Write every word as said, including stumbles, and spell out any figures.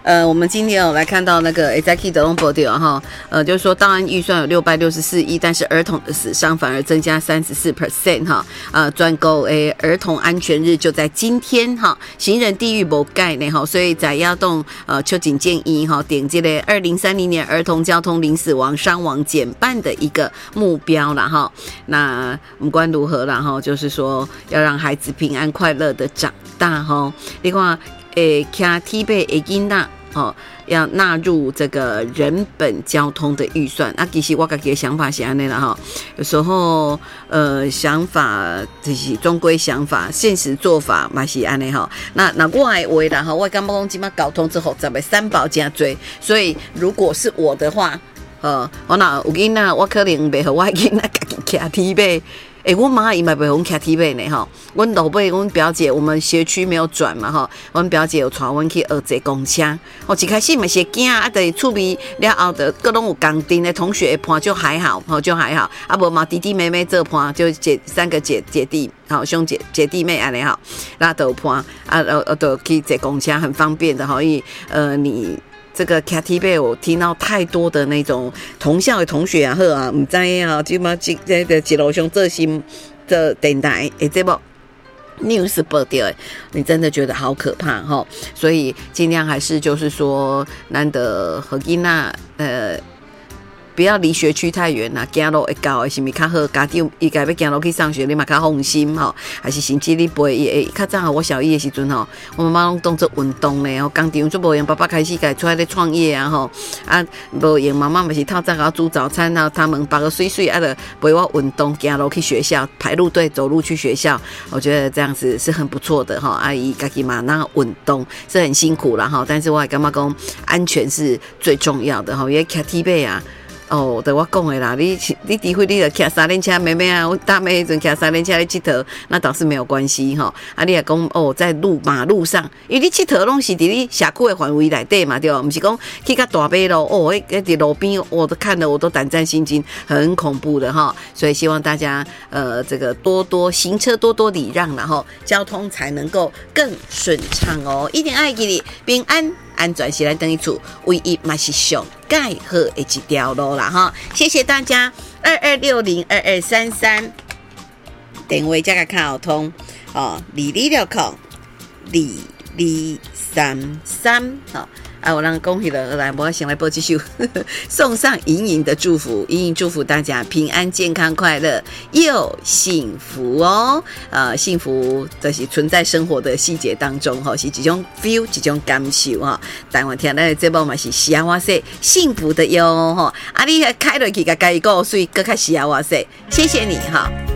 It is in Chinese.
呃，我们今天有来看到那个 在 K 的 龙博掉哈，呃，就是说档案预算有六百六十四亿，但是儿童的死伤反而增加三十四 percent 哈，呃，专购诶儿童安全日就在今天哈，行人地狱没盖呢哈，所以在亚动呃秋瑾建议哈，点击了二零三零年儿童交通零死亡伤亡减半的一个目标啦哈，那不管如何啦哈，就是说要让孩子平安快乐的长大哈，另外诶，骑铁马的囡仔哦，要纳入这个人本交通的预算。啊，其实我自己的想法是安尼啦哈，有时候呃想法就是总归想法，现实做法嘛是安尼哈。那那我的话啦哈，我感觉讲即马交通之后咱们三宝真多，所以如果是我的话，呃，我那有囡仔，我可能袂和我囡仔家己骑铁马。哎、欸，我妈伊嘛袂用骑铁马呢哈，阮老爸、阮表姐，我们学区没有转嘛哈，阮表姐有带阮去学坐公车，我一开始嘛是惊，啊，但是趣味了后的各拢有共阵的同学伴就还好，吼就还好，啊无嘛弟弟妹妹做伴，就姐三个姐姐弟，好兄姐姐弟妹安尼好，那都有伴，啊呃都去坐公车很方便的哈，因为呃你。这个 K T V 我听到太多的那种同校的同学啊，好啊，唔知啊，即马即这个一路上做新的电台，诶，这部 news 报道，你真的觉得好可怕哈，所以尽量还是就是说，难得和囡仔呃。不要离学区太远啦，走路会到的是咪较好？家长伊家要走路去上学，你嘛较放心吼。还是甚至你陪伊会较早我小一的时阵吼，我妈妈拢当做运动咧，吼，工厂做无用，爸爸开始家出来咧创业啊吼，啊无用，妈妈嘛是透早给我煮早餐，然后他们把个水水啊的陪我运动，走路去学校，排路队走路去学校，我觉得这样子是很不错的哈。阿姨家己嘛那运动是很辛苦啦哈，但是我还感觉讲安全是最重要的哈，因为骑铁马啊。哦，对我讲的啦，你你除非你就骑三轮车，妹妹啊，我大妹阵骑三轮车去佚佗，那倒是没有关系哈。啊，你也讲哦，在路马路上，因为你佚佗拢是伫你社区的范围内底嘛，对吧？不是讲去到大马路哦，迄迄伫路边，我都看了我都胆战心惊，很恐怖的哈。所以希望大家呃这个多多行车多多礼让，然后交通才能够更顺畅哦。一点爱给你平安。安全是咱等于处唯一嘛是上介好的一条路啦哈，谢谢大家。二二六零二二三三电话加个卡通哦，二二六空二二三三好。啊，我让恭喜了，来，我先来播几首，送上莹莹的祝福，莹莹祝福大家平安、健康、快乐又幸福哦。呃，幸福就是存在生活的细节当中哈，是一种 feel， 一种感受哈。台湾听咱的节目嘛是幸せ幸福的哟哈。啊，你开落去个介个所以更加幸せ，谢谢你哈。